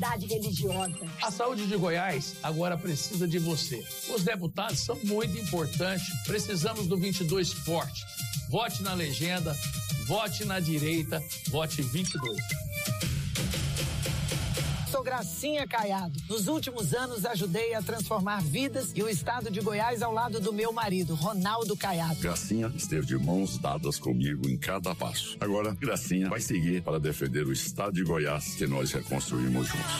liberdade religiosa. A saúde de Goiás agora precisa de você. Os deputados são muito importantes. Precisamos do 22 forte. Vote na legenda, vote na direita, vote 22. Sou Gracinha Caiado. Nos últimos anos ajudei a transformar vidas e o estado de Goiás ao lado do meu marido, Ronaldo Caiado. Gracinha esteve de mãos dadas comigo em cada passo. Agora, Gracinha vai seguir para defender o estado de Goiás que nós reconstruímos juntos.